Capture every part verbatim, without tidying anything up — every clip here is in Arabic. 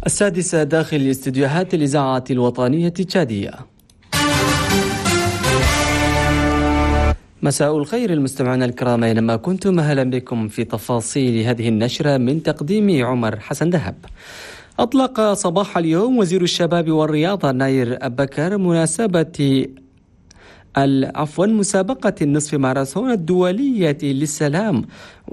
السادسة داخل استديوهات الإذاعة الوطنية التشادية. مساء الخير المستمعين الكرام أينما كنتم، أهلا بكم في تفاصيل هذه النشرة من تقديم عمر حسن دهب. أطلق صباح اليوم وزير الشباب والرياضة ناير أبكر مناسبة عفوا مسابقة النصف ماراثون الدولية للسلام،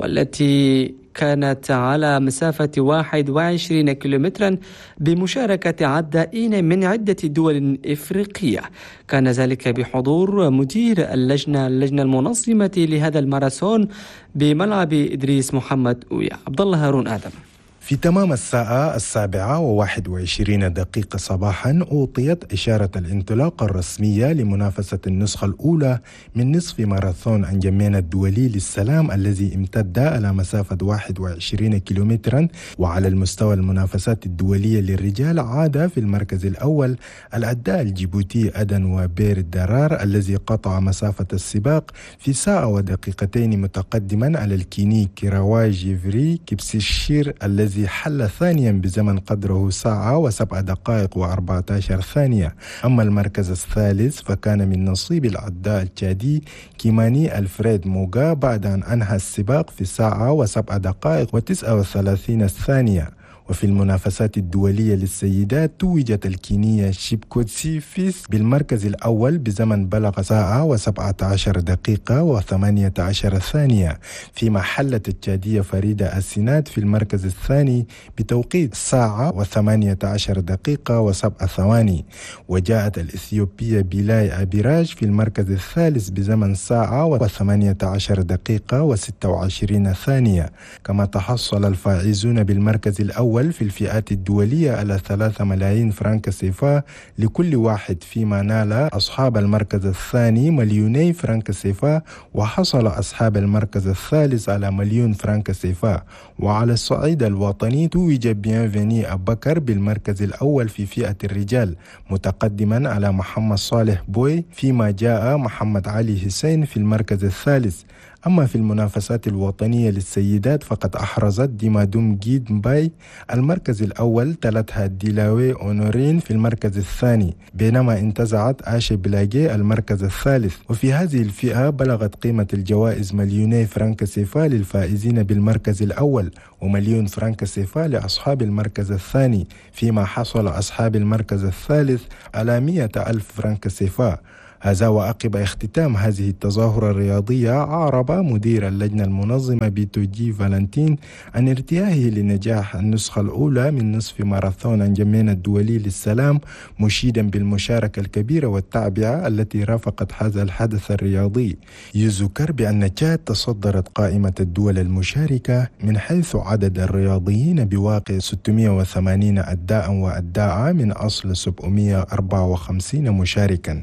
والتي كانت على مسافة واحد وعشرين كيلومترا بمشاركة عدائين من عدة دول إفريقية. كان ذلك بحضور مدير اللجنة اللجنة المنظمة لهذا الماراثون بملعب إدريس محمد أويا. عبد الله هارون آدم. في تمام الساعة السابعة وواحد وعشرين دقيقة صباحا أوطيت إشارة الانطلاق الرسمية لمنافسة النسخة الأولى من نصف ماراثون أنجمين الدولي للسلام، الذي امتد على مسافة واحد وعشرين كيلومترا. وعلى المستوى المنافسات الدولية للرجال عاد في المركز الأول العداء الجيبوتي أدن وبير الدرار، الذي قطع مسافة السباق في ساعة ودقيقتين متقدما على الكيني كيراواي جيفري كبسيشير، الذي حل ثانيا بزمن قدره ساعة وسبع دقائق وأربعة عشر ثانية. أما المركز الثالث فكان من نصيب العداء التشادي كيماني ألفريد موغا بعد أن أنهى السباق في ساعة وسبع دقائق وتسعة وثلاثين ثانية. وفي المنافسات الدولية للسيدات توجت الكينية شيبكوتسي فيس بالمركز الأول بزمن بلغ ساعة وسبعة عشر دقيقة وثمانية عشر ثانية، فيما حلت التشادية فريدة السينات في المركز الثاني بتوقيت ساعة وثمانية عشر دقيقة وسبع ثواني. وجاءت الإثيوبية بيلاي أبيراج في المركز الثالث بزمن ساعة وثمانية عشر دقيقة وستة وعشرين ثانية. كما تحصل الفائزون بالمركز الأول في الفئات الدولية على ثلاثة ملايين فرنك سيفا لكل واحد، فيما نال أصحاب المركز الثاني مليوني فرنك سيفا، وحصل أصحاب المركز الثالث على مليون فرنك سيفا. وعلى الصعيد الوطني توج بيانفيني أبكر بالمركز الأول في فئة الرجال متقدما على محمد صالح بوي، فيما جاء محمد علي حسين في المركز الثالث. أما في المنافسات الوطنية للسيدات فقد أحرزت ديمادوم جيد مباي المركز الأول، تلتها ديلاوي أونورين في المركز الثاني، بينما انتزعت آشي بلاجي المركز الثالث. وفي هذه الفئة بلغت قيمة الجوائز مليوني فرنك سيفا للفائزين بالمركز الأول ومليون فرنك سيفا لأصحاب المركز الثاني، فيما حصل أصحاب المركز الثالث على مئة ألف فرنك سيفا. هذا وعقب اختتام هذه التظاهرة الرياضية أعرب مدير اللجنة المنظمة بيتوجي فالنتين عن ارتياهه لنجاح النسخة الأولى من نصف ماراثون أنجمين الدولي للسلام، مشيدا بالمشاركة الكبيرة والتعبئة التي رافقت هذا الحدث الرياضي. يذكر بأن تشاد تصدرت قائمة الدول المشاركة من حيث عدد الرياضيين بواقع ستمئة وثمانين أداء وأداء من أصل سبعمئة وأربعة وخمسين مشاركا.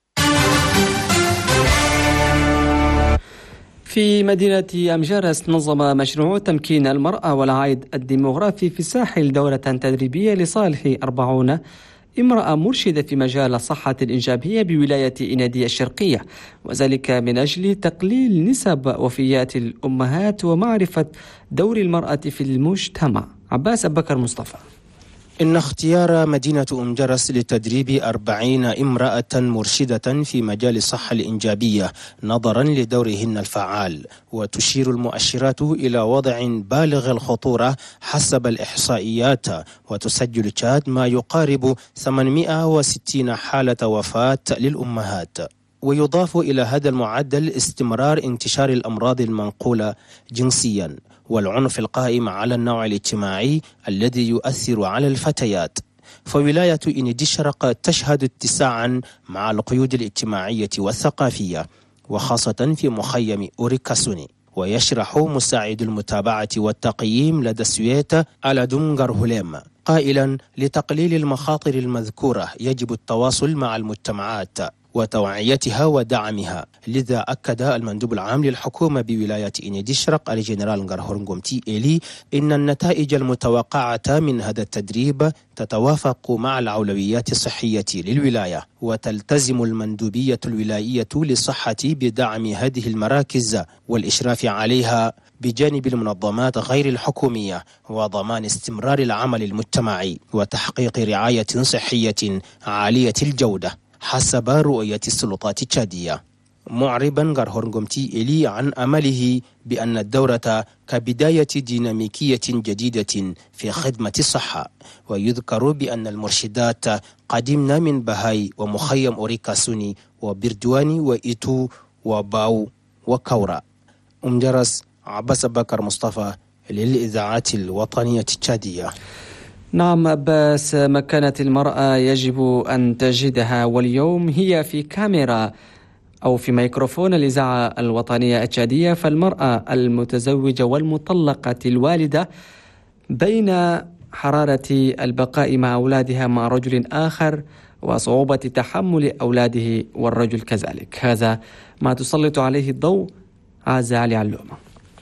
في مدينة أمجارس نظم مشروع تمكين المرأة والعائد الديموغرافي في الساحل دورة تدريبية لصالح أربعين امرأة مرشدة في مجال الصحة الإنجابية بولاية إنادية الشرقية، وذلك من أجل تقليل نسب وفيات الأمهات ومعرفة دور المرأة في المجتمع. عباس أبكر مصطفى. إن اختيار مدينة أم جرس لتدريب أربعين امرأة مرشدة في مجال الصحة الإنجابية نظرا لدورهن الفعال، وتشير المؤشرات إلى وضع بالغ الخطورة حسب الإحصائيات، وتسجل تشاد ما يقارب ثمانمئة وستين حالة وفاة للأمهات. ويضاف إلى هذا المعدل استمرار انتشار الأمراض المنقولة جنسيا والعنف القائم على النوع الاجتماعي الذي يؤثر على الفتيات. فولاية إنادية الشرق تشهد اتساعا مع القيود الاجتماعية والثقافية، وخاصة في مخيم أوريكاسوني. ويشرح مساعد المتابعة والتقييم لدى السويت على دونغر هوليم قائلا: لتقليل المخاطر المذكورة يجب التواصل مع المجتمعات وتوعيتها ودعمها. لذا أكد المندوب العام للحكومة بولاية إنادية الشرق الجنرال نغارهورنغومتي إيلي إن النتائج المتوقعة من هذا التدريب تتوافق مع الأولويات الصحية للولاية، وتلتزم المندوبية الولائية للصحة بدعم هذه المراكز والإشراف عليها بجانب المنظمات غير الحكومية وضمان استمرار العمل المجتمعي وتحقيق رعاية صحية عالية الجودة حسب رؤية السلطات التشادية. معربا غارهورنغومتي إلي عن أمله بأن الدورة كبداية ديناميكية جديدة في خدمة الصحة، ويذكر بأن المرشدات قدمنا من بهاي ومخيم أوريكا سوني وبردواني وإيتو وباو وكورا. أم جرس عباس بكر مصطفى للإذاعات الوطنية التشادية. نعم عباس، مكانة المرأة يجب أن تجدها، واليوم هي في كاميرا أو في ميكروفون الإذاعة الوطنية التشادية. فالمرأة المتزوجة والمطلقة الوالدة بين حرارة البقاء مع أولادها مع رجل آخر وصعوبة تحمل أولاده والرجل كذلك، هذا ما تسلط عليه الضوء عزة علي علومة.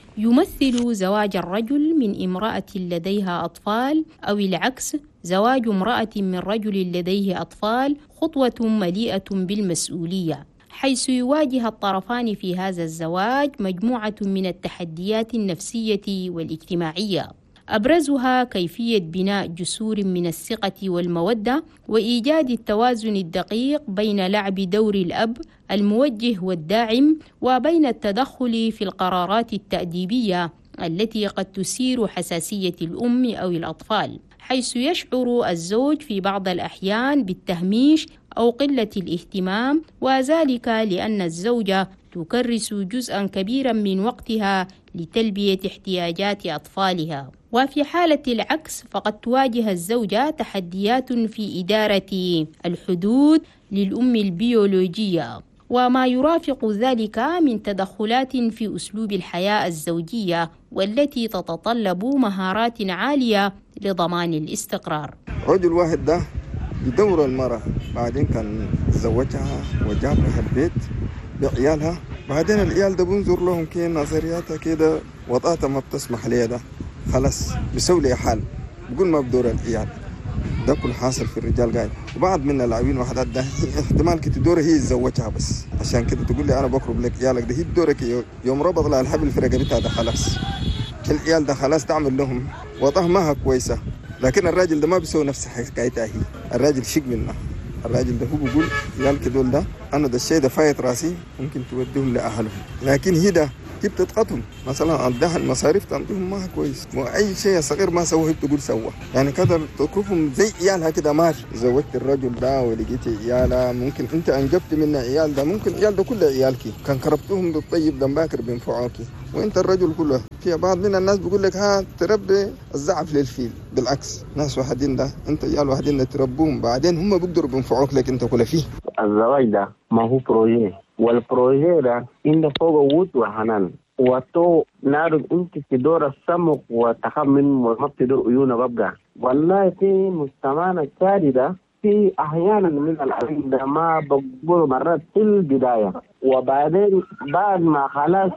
يمثل زواج الرجل من امرأة لديها أطفال أو العكس زواج امرأة من رجل لديه أطفال خطوة مليئة بالمسؤولية، حيث يواجه الطرفان في هذا الزواج مجموعة من التحديات النفسية والاجتماعية، أبرزها كيفية بناء جسور من الثقة والمودة وإيجاد التوازن الدقيق بين لعب دور الأب الموجه والداعم وبين التدخل في القرارات التأديبية التي قد تثير حساسية الأم أو الأطفال، حيث يشعر الزوج في بعض الأحيان بالتهميش أو قلة الاهتمام، وذلك لأن الزوجة تكرس جزءا كبيرا من وقتها لتلبية احتياجات أطفالها. وفي حالة العكس فقد تواجه الزوجة تحديات في إدارة الحدود للأم البيولوجية وما يرافق ذلك من تدخلات في أسلوب الحياة الزوجية والتي تتطلب مهارات عالية لضمان الاستقرار. رجل واحد ده يدور المرأة، بعدين كان زوجها وجاب لها البيت بعيالها، بعدين العيال ده بنظر لهم كده نظرياتها كده وطاقتها ما بتسمح ليه، ده خلاص بيسوي لي حال بقول ما بدور العيال. ده كل حاصل في الرجال قاعد، وبعض من اللاعبين وحدات ده احتمال كده دوره هي تزوجها، بس عشان كده تقول لي انا بقرب لك عيالك، ده هي دورك يوم ربط لها الحبل في رقبتها ده خلاص العيال ده خلاص تعمل لهم وطاه ما كويسه. لكن الراجل ده ما بيسوي نفس حكايتها هي، الراجل شيك منه، الراجل ده هو بيقول عيال كدول ده انا ده الشيء ده فايت راسي ممكن توديهم لاهلهم، لكن هي ده كيف تتقطهم مثلا الدهن المصاريف تنطيهم ما كويس، واي شيء صغير ما سواه بتقول سوى، يعني كذا تكرفهم زي عيالها كده. ما زوجت الرجل ده ولقيت عيالها، ممكن انت انجبت من عيال ده، ممكن عيال ده كله عيالك كان كربتهم بالطيب ده باكر بينفعوك، وانت الرجل كله. في بعض من الناس بيقول لك ها تربي الزعف للفيل، بالعكس ناس واحدين ده انت عيال واحدين ده تربوهم بعدين هم بيقدروا بينفعوك لك انت كله فيه. الزواج ده ما هو بروجي، والبروجي ده إن فوق وود وحنان وتو نعرف انت في دور السمك وتخمن وما بتدور عيونه ببقى. والله في مجتمعنا الشادي ده في احيانا من العلم ده ما بقبلوا مرات في البدايه، وبعدين بعد ما خلاص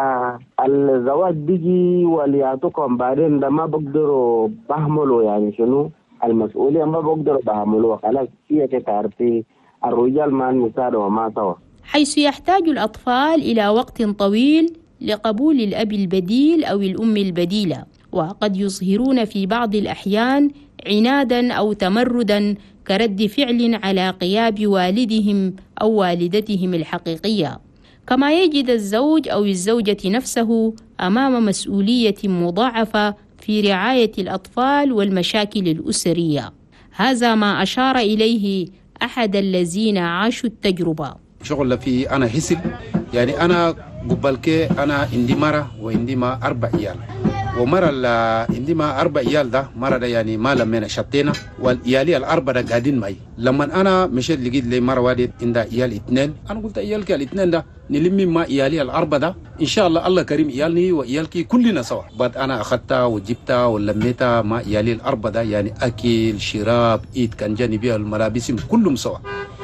الزواج بيجي ولياتكم بعدين ده ما بقدروا بحملوا يعني شنو المسؤوليه، ما بقدروا بحملوها خلاص. هي تعرفي الرجال مع النساء وما سوا، حيث يحتاج الأطفال إلى وقت طويل لقبول الأب البديل أو الأم البديلة، وقد يظهرون في بعض الأحيان عنادا أو تمردا كرد فعل على غياب والدهم أو والدتهم الحقيقية. كما يجد الزوج أو الزوجة نفسه أمام مسؤولية مضاعفة في رعاية الأطفال والمشاكل الأسرية. هذا ما أشار إليه أحد الذين عاشوا التجربة. شغل في أنا هسل، يعني أنا قبل كي أنا عندي مرة وعندي ما أربع عيال، ومرة عندي ما أربع عيال ده مرة ده يعني ما لمينا شتينا، والعيالي الأربعة ده قاعدين معي. لما أنا مشيت لقيت لي مرة واحدة عندها عيال اثنين، أنا قلت عيالك الاثنين ده نلمي ما عيالي الأربعة ده إن شاء الله الله كريم عيالني وعيالك كلنا سوا. بعد أنا أخذتها وجبتها ولميتها ما عيالي الأربعة ده، يعني أكل شراب إيد كان جاني بيها الملابس كلهم سوا.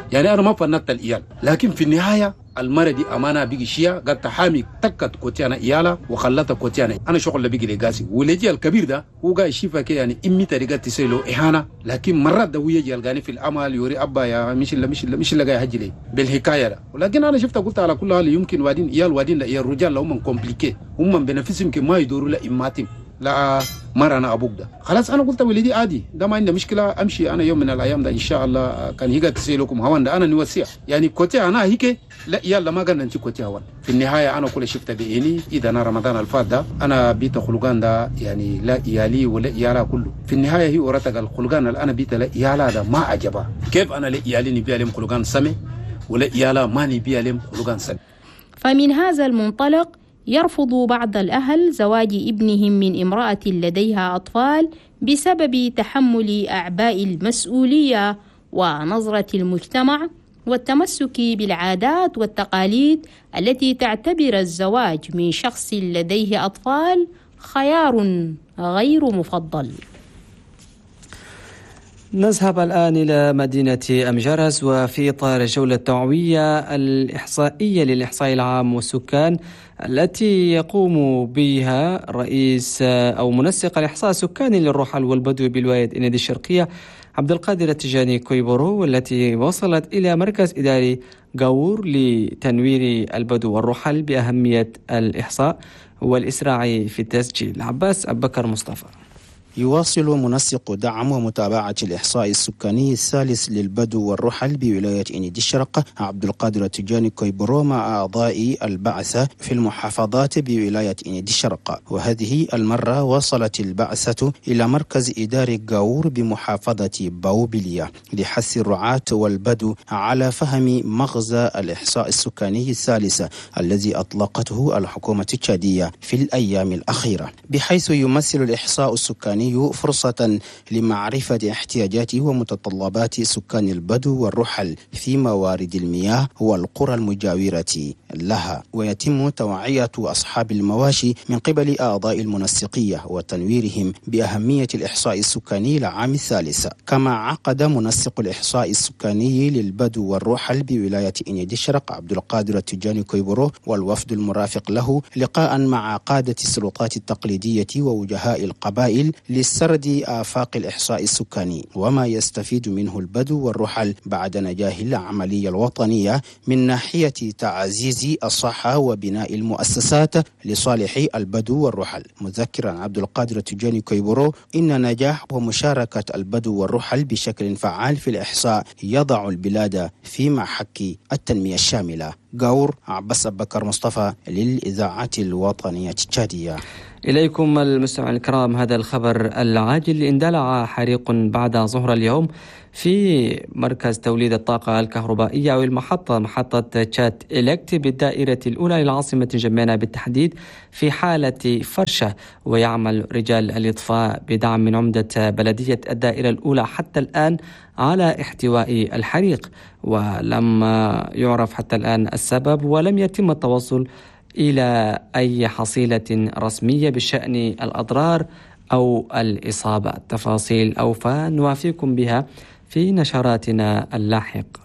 يعني أنا ما فنكت الإيال، لكن في النهاية المرة دي أمانة بيجي شيا قد تحامي تكت كوتي أنا إيالا وخلتها كوتي أنا أنا شغل اللي بيجي لقاسي ولجي الكبير ده هو قاعد يشوفها كي يعني إمي طريقة تسيله إهانة، لكن مرات ده هو يجي يلقاني في الأمل يوري أبا يا مش اللي مش اللي مش اللي قاعد يهجي لي بالحكاية ده، ولكن أنا شفت قلت على كل حال يمكن وادين إيال وادين لا الرجال لهم من كومبليكي هم بنفسهم كي ما يدوروا لا إماتهم لا مرة أنا أبوك ده خلاص. أنا قلت ولدي عادي ده ما عندي مشكلة، أمشي أنا يوم من الأيام ده إن شاء الله كان هيك تسيلكم هوان ده أنا نوسع يعني كوتي أنا هيك لا يلا ما قلنا نشي كوتي هوان. في النهاية أنا كل شفت بعيني إذا أنا رمضان الفات ده أنا بيت خلقان ده يعني لا إيالي ولا إيالا كله. في النهاية هي ورتق الخلقان اللي أنا بيت لا إيالا ده ما عجبها، كيف أنا لا إيالي نبي لهم خلقان سمي ولا إيالا ما نبي لهم خلقان سمي. فمن هذا المنطلق يرفض بعض الأهل زواج ابنهم من امرأة لديها أطفال بسبب تحمل أعباء المسؤولية ونظرة المجتمع والتمسك بالعادات والتقاليد التي تعتبر الزواج من شخص لديه أطفال خيار غير مفضل. نذهب الآن إلى مدينة أم جرس، وفي إطار الجولة التوعوية الإحصائية للإحصاء العام والسكان التي يقوم بها رئيس أو منسق الإحصاء السكاني للرحل والبدو بالولاية الإنادي الشرقية عبد القادر التجاني كويبورو، والتي وصلت إلى مركز إداري غاور لتنوير البدو والرحل بأهمية الإحصاء والإسراع في التسجيل. عباس أبو بكر مصطفى. يواصل منسق دعم ومتابعة الإحصاء السكاني الثالث للبدو والرحل بولاية إنادي الشرق عبد القادر التجاني كويبورو مع أعضاء البعثة في المحافظات بولاية إنادي الشرق، وهذه المرة وصلت البعثة إلى مركز إداري غاور بمحافظة باوبليا لحث الرعاة والبدو على فهم مغزى الإحصاء السكاني الثالث الذي أطلقته الحكومة التشادية في الأيام الأخيرة، بحيث يمثل الإحصاء السكاني فرصة لمعرفة احتياجات ومتطلبات سكان البدو والرحل في موارد المياه والقرى المجاورة لها، ويتم توعية أصحاب المواشي من قبل أعضاء المنسقية وتنويرهم بأهمية الإحصاء السكاني لعام الثالث. كما عقد منسق الإحصاء السكاني للبدو والرحل بولاية إنادي الشرق عبد القادر التجاني كويبورو والوفد المرافق له لقاء مع قادة السلطات التقليدية ووجهاء القبائل لسرد آفاق الإحصاء السكاني وما يستفيد منه البدو والرحل بعد نجاح العملية الوطنية من ناحية تعزيز الصحة وبناء المؤسسات لصالح البدو والرحل، مذكرا عبد القادر التجاني كويبورو إن نجاح ومشاركة البدو والرحل بشكل فعال في الإحصاء يضع البلاد في محك التنمية الشاملة. غاور، عباس أبو بكر مصطفى للإذاعة الوطنية التشادية. إليكم المستمعين الكرام هذا الخبر العاجل. اندلع حريق بعد ظهر اليوم في مركز توليد الطاقة الكهربائية أو المحطة محطة تشات إلكت بالدائرة الأولى للعاصمة جمينة بالتحديد في حالة فرشة، ويعمل رجال الإطفاء بدعم من عمدة بلدية الدائرة الأولى حتى الآن على احتواء الحريق، ولم يعرف حتى الآن السبب ولم يتم التوصل إلى أي حصيلة رسمية بشأن الأضرار أو الإصابة. تفاصيل أوفى نوافيكم بها في نشراتنا اللاحقة.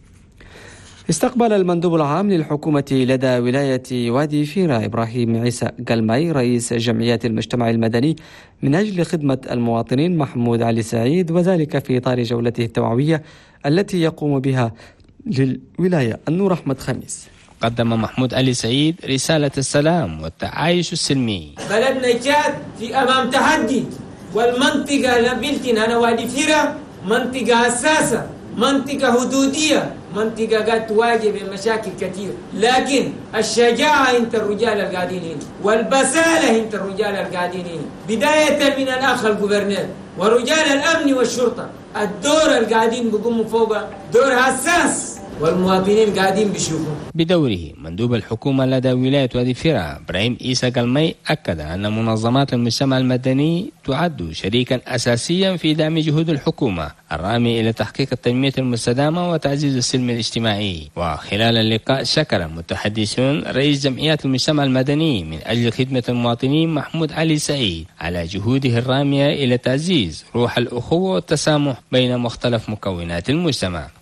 استقبل المندوب العام للحكومة لدى ولاية وادي فيرا إبراهيم عيسى قلمي رئيس جمعيات المجتمع المدني من أجل خدمة المواطنين محمود علي سعيد، وذلك في إطار جولته التوعوية التي يقوم بها للولاية. النور أحمد خميس. قدم محمود علي سعيد رسالة السلام والتعايش السلمي. بلدنا جاد في أمام تحدي، والمنطقة لبلتنا أنا وادي فيرا منطقة حساسة، منطقة حدودية، منطقة قد تواجه بمشاكل كثير، لكن الشجاعة انت الرجال القاعدين هنا، والبسالة انت الرجال القاعدين هنا، بداية من الأخ الجوبرنير ورجال الأمن والشرطة. الدور القاعدين بيقوموا فوق دور حساس والمواطنين قاعدين بيشوفوا. بدوره مندوب الحكومة لدى ولاية وادي فيرا إبراهيم عيسى قلمي أكد أن منظمات المجتمع المدني تعد شريكا أساسيا في دعم جهود الحكومة الرامي إلى تحقيق التنمية المستدامة وتعزيز السلم الاجتماعي. وخلال اللقاء شكر المتحدثون رئيس جمعيات المجتمع المدني من أجل خدمة المواطنين محمود علي سعيد على جهوده الرامية إلى تعزيز روح الأخوة والتسامح بين مختلف مكونات المجتمع.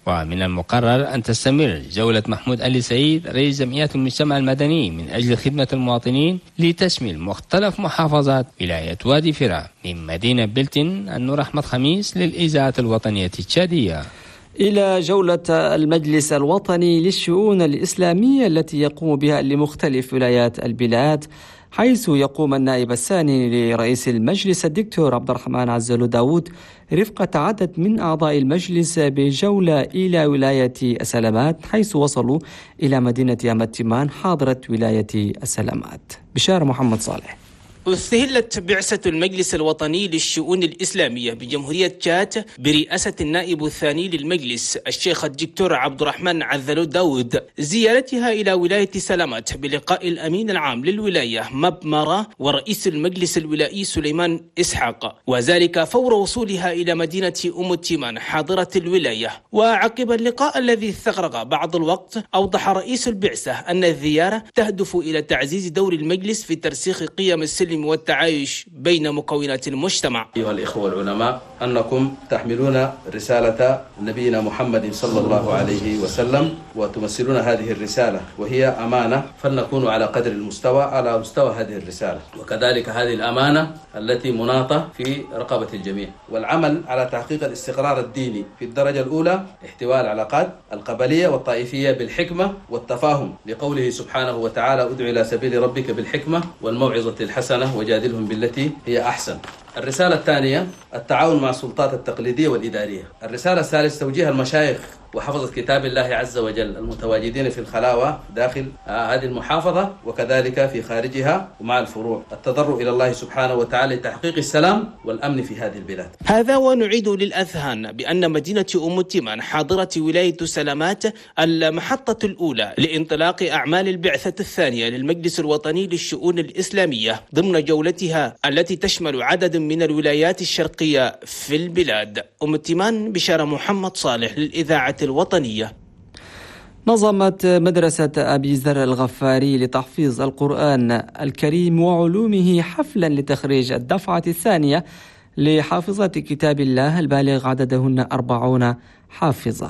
ومن المقرر أن تستمر جولة محمود علي سعيد رئيس جمعيات المجتمع المدني من أجل خدمة المواطنين لتشمل مختلف محافظات ولاية وادي فرا من مدينة بلتن. النور أحمد خميس للإذاعة الوطنية التشادية. إلى جولة المجلس الوطني للشؤون الإسلامية التي يقوم بها لمختلف ولايات البلاد، حيث يقوم النائب الثاني لرئيس المجلس الدكتور عبد الرحمن عزلو داود رفقة عدد من أعضاء المجلس بجولة إلى ولاية السلامات، حيث وصلوا إلى مدينة أمتمان حاضرة ولاية السلامات. بشار محمد صالح. استهلت بعثة المجلس الوطني للشؤون الإسلامية بجمهورية تشاد برئاسة النائب الثاني للمجلس الشيخ الدكتور عبد الرحمن عزلو داود زيارتها إلى ولاية سلامات بلقاء الأمين العام للولاية مبمرة ورئيس المجلس الولائي سليمان إسحاق، وذلك فور وصولها إلى مدينة أم التيمان حاضرة الولاية. وعقب اللقاء الذي استغرق بعض الوقت، أوضح رئيس البعثة أن الزيارة تهدف إلى تعزيز دور المجلس في ترسيخ قيم السلم والتعايش بين مكونات المجتمع. أيها الإخوة العلماء، أنكم تحملون رسالة نبينا محمد صلى الله عليه وسلم وتمثلون هذه الرسالة، وهي أمانة، فلنكون على قدر المستوى على مستوى هذه الرسالة، وكذلك هذه الأمانة التي مناطة في رقبة الجميع، والعمل على تحقيق الاستقرار الديني في الدرجة الأولى، احتواء العلاقات القبلية والطائفية بالحكمة والتفاهم، لقوله سبحانه وتعالى: ادع إلى سبيل ربك بالحكمة والموعظة الحسنة وجادلهم بالتي هي أحسن. الرسالة الثانية التعاون مع السلطات التقليدية والإدارية. الرسالة الثالثة توجيه المشايخ وحفظة كتاب الله عز وجل المتواجدين في الخلاوة داخل هذه المحافظة وكذلك في خارجها ومع الفروع، التضرع إلى الله سبحانه وتعالى لتحقيق السلام والأمن في هذه البلاد. هذا ونعيد للأذهان بأن مدينة أم التيمان حاضرة ولاية سلامات المحطة الأولى لانطلاق أعمال البعثة الثانية للمجلس الوطني للشؤون الإسلامية ضمن جولتها التي تشمل عدد من الولايات الشرقية في البلاد. أم التيمان. بشار محمد صالح للإذاعة الوطنية. نظمت مدرسة أبي ذر الغفاري لتحفيظ القرآن الكريم وعلومه حفلا لتخريج الدفعة الثانية لحافظات كتاب الله البالغ عددهن أربعون حافظة،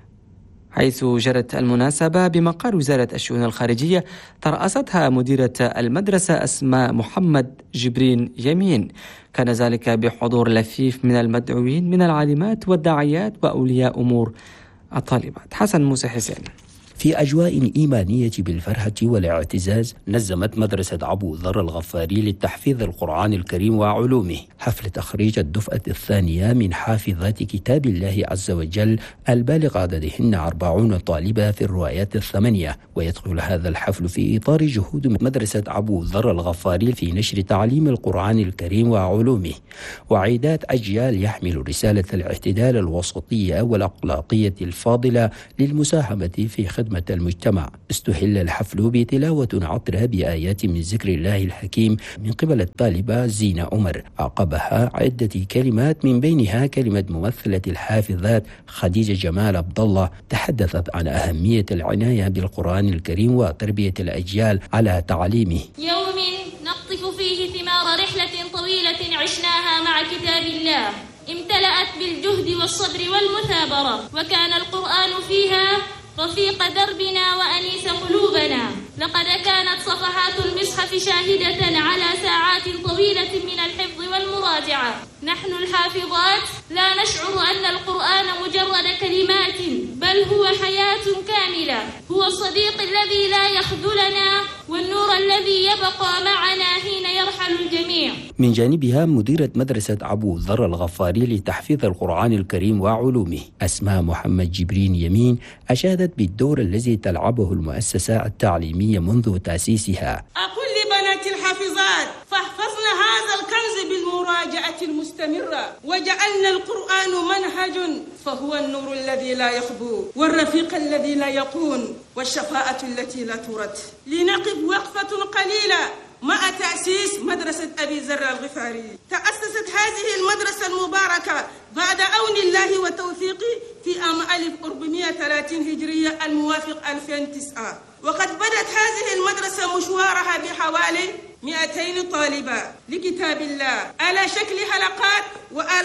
حيث جرت المناسبة بمقر وزارة الشؤون الخارجية ترأستها مديرة المدرسة أسماء محمد جبرين يمين. كان ذلك بحضور لفيف من المدعوين من العالمات والداعيات وأولياء أمور الطالبات. حسن موسى حسين. في أجواء إيمانية بالفرحة والاعتزاز، نظمت مدرسة أبو ذر الغفاري للتحفيظ القرآن الكريم وعلومه حفل تخريج الدفعة الثانية من حافظات كتاب الله عز وجل البالغ عددهن أربعون طالبة في الروايات الثمانية. ويدخل هذا الحفل في إطار جهود مدرسة أبو ذر الغفاري في نشر تعليم القرآن الكريم وعلومه وعيدات أجيال يحمل رسالة الاعتدال الوسطية والأخلاقية الفاضلة للمساهمة في خدمة المجتمع. استهل الحفل بتلاوة عطرة بآيات من ذكر الله الحكيم من قبل الطالبة زينة عمر، عقبها عدة كلمات من بينها كلمة ممثلة الحافظات خديجة جمال عبد الله تحدثت عن أهمية العناية بالقرآن الكريم وتربية الأجيال على تعليمه. يوم نقطف فيه ثمار رحلة طويلة عشناها مع كتاب الله، امتلأت بالجهد والصبر والمثابرة، وكان القرآن فيها رفيق دربنا وأنيس قلوبنا. لقد كانت صفحات المصحف شاهدة على ساعات طويلة من الحفظ والمراجعة. نحن الحافظات لا نشعر أن القرآن مجرد كلمات، بل هو حياة كاملة، هو الصديق الذي لا يخذلنا والنور الذي يبقى معنا حين يرحل الجميع. من جانبها مديرة مدرسة أبو ذر الغفاري لتحفيظ القرآن الكريم وعلومه أسماء محمد جبرين يمين أشادت بالدور الذي تلعبه المؤسسة التعليمية منذ تأسيسها. أقول لبنات الحافظات: فاحفظنا هذا الكنز بالمراجعة المستمرة، وجعلنا القرآن منهج، فهو النور الذي لا يخبو والرفيق الذي لا يقون والشفاعة التي لا ترد. لنقف وقفة قليلة مع تأسيس مدرسة أبي ذر الغفاري. تأسست هذه المدرسة المباركة بعد عون الله وتوفيقه في عام ألف وأربعمائة وثلاثين هجرية الموافق ألفين وتسعة، وقد بدأت هذه المدرسة مشوارها بحوالي مئتين طالبة لكتاب الله على شكل حلقات وعلى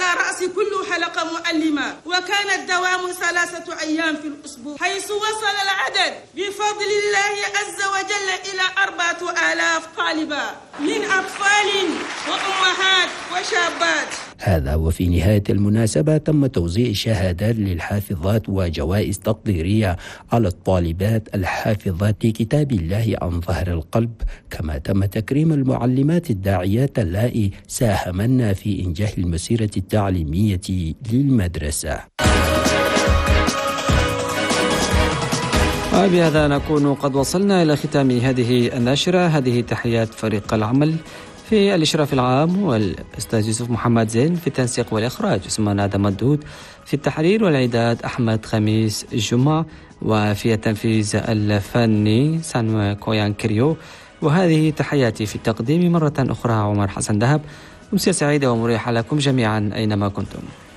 رأس كل حلقة معلمة، وكان الدوام ثلاثة أيام في الأسبوع، حيث وصل العدد بفضل الله عز وجل إلى أربعة آلاف طالبة من أطفال وأمهات وشابات. هذا وفي نهاية المناسبة تم توزيع شهادات للحافظات وجوائز تقديرية على الطالبات الحافظات لكتاب الله عن ظهر القلب، كما تم تكريم المعلمات الداعيات اللائي ساهمن في إنجاح المسيرة التعليمية للمدرسة. وبهذا نكون قد وصلنا إلى ختام هذه النشرة. هذه تحيات فريق العمل في الإشراف العام والأستاذ يوسف محمد زين، في التنسيق والإخراج عثمان آدم مدود، في التحرير والإعداد أحمد خميس الجمعة، وفي التنفيذ الفني سانوي كويان كريو. وهذه تحياتي في التقديم مرة أخرى عمر حسن دهب. أمسية سعيدة ومريحة لكم جميعا أينما كنتم.